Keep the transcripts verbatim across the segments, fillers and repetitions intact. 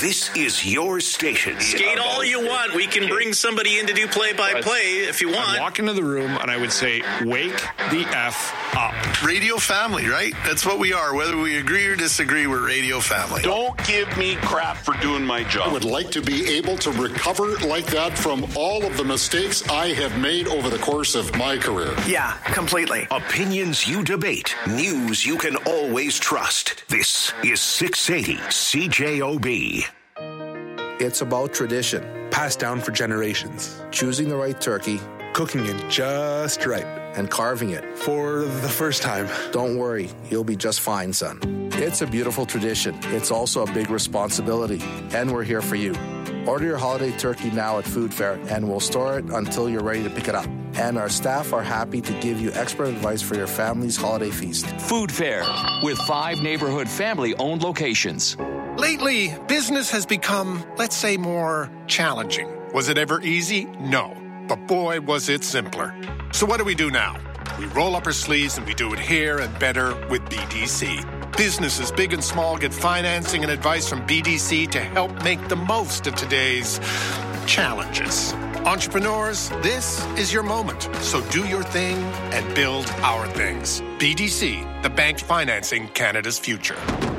This is your station. Skate all you want. We can bring somebody in to do play-by-play if you want. I'd walk into the room and I would say, wake the F up. Radio family, right? That's what we are. Whether we agree or disagree, we're radio family. Don't give me crap for doing my job. I would like to be able to recover like that from all of the mistakes I have made over the course of my career. Yeah, completely. Opinions you debate. News you can always trust. This is six eighty C J O B. It's about tradition, passed down for generations. Choosing the right turkey, cooking it just right, and carving it for the first time. Don't worry, you'll be just fine, son. It's a beautiful tradition. It's also a big responsibility, and we're here for you. Order your holiday turkey now at Food Fair, and we'll store it until you're ready to pick it up. And our staff are happy to give you expert advice for your family's holiday feast. Food Fair, with five neighborhood family-owned locations. Lately, business has become, let's say, more challenging. Was it ever easy? No. But boy, was it simpler. So what do we do now? We roll up our sleeves and we do it here and better with B D C. Businesses big and small get financing and advice from B D C to help make the most of today's challenges. Entrepreneurs, this is your moment. So do your thing and build our things. B D C, the bank financing Canada's future.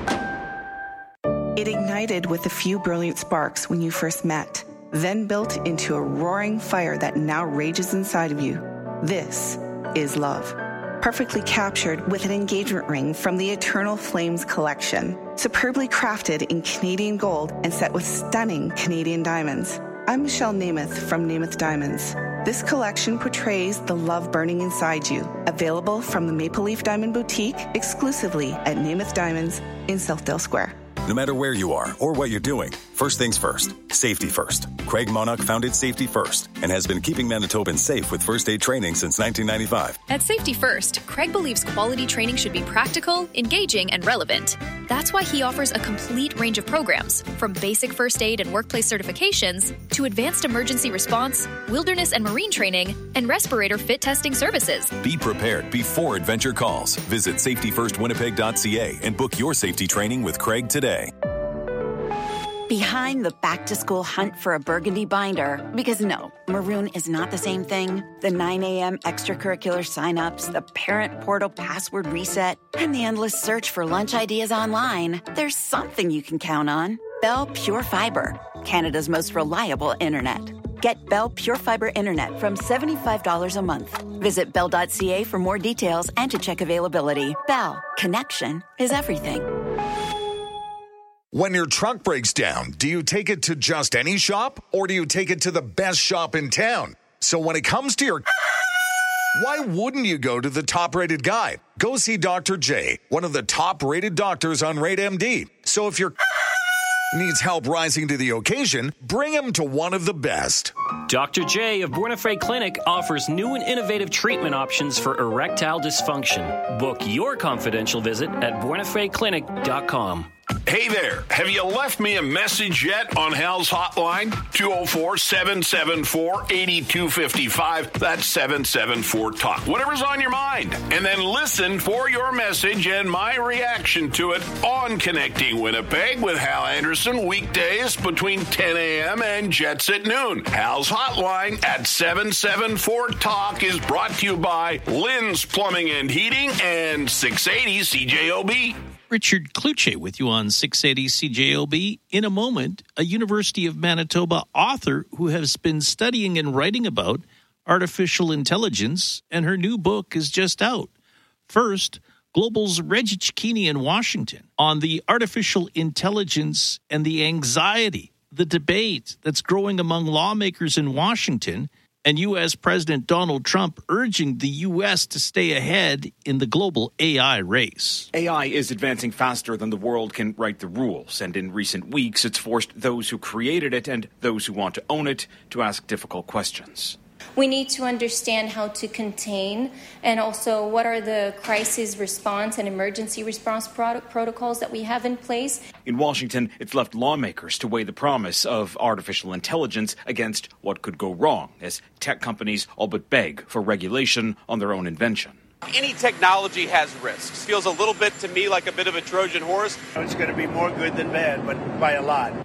It ignited with a few brilliant sparks when you first met, then built into a roaring fire that now rages inside of you. This is love. Perfectly captured with an engagement ring from the Eternal Flames collection, superbly crafted in Canadian gold and set with stunning Canadian diamonds. I'm Michelle Namath from Namath Diamonds. This collection portrays the love burning inside you. Available from the Maple Leaf Diamond Boutique exclusively at Namath Diamonds in Southdale Square. No matter where you are or what you're doing, first things first, safety first. Craig Monarch founded Safety First and has been keeping Manitobans safe with first aid training since nineteen ninety-five. At Safety First, Craig believes quality training should be practical, engaging, and relevant. That's why he offers a complete range of programs, from basic first aid and workplace certifications to advanced emergency response, wilderness and marine training, and respirator fit testing services. Be prepared before adventure calls. Visit safety first winnipeg dot c a and book your safety training with Craig today. Behind the back-to-school hunt for a burgundy binder, because no, maroon is not the same thing. The nine a.m. extracurricular signups, the parent portal password reset, and the endless search for lunch ideas online. There's something you can count on. Bell Pure Fiber, Canada's most reliable internet. Get Bell Pure Fiber Internet from seventy-five dollars a month. Visit bell dot c a for more details and to check availability. Bell, connection is everything. When your truck breaks down, do you take it to just any shop or do you take it to the best shop in town? So when it comes to your... why wouldn't you go to the top-rated guy? Go see Doctor J, one of the top-rated doctors on Rate M D. So if your... needs help rising to the occasion, bring him to one of the best. Doctor J of Born Afraid Clinic offers new and innovative treatment options for erectile dysfunction. Book your confidential visit at born afraid clinic dot com. Hey there, have you left me a message yet on Hal's hotline? two oh four, seven seven four, eight two five five. That's seven seven four talk. Whatever's on your mind. And then listen for your message and my reaction to it on Connecting Winnipeg with Hal Anderson, weekdays between ten a.m. and Jets at noon. Hal's hotline at seven seven four talk is brought to you by Lynn's Plumbing and Heating and six eighty C J O B. Richard Kluche with you on six eighty C J O B. In a moment, a University of Manitoba author who has been studying and writing about artificial intelligence, and her new book is just out. First, Global's Reggie Cicchini in Washington on the artificial intelligence and the anxiety, the debate that's growing among lawmakers in Washington, and U S. President Donald Trump urging the U S to stay ahead in the global A I race. A I is advancing faster than the world can write the rules, and in recent weeks it's forced those who created it and those who want to own it to ask difficult questions. We need to understand how to contain and also what are the crisis response and emergency response product protocols that we have in place. In Washington, it's left lawmakers to weigh the promise of artificial intelligence against what could go wrong as tech companies all but beg for regulation on their own invention. Any technology has risks. Feels a little bit to me like a bit of a Trojan horse. It's going to be more good than bad, but by a lot.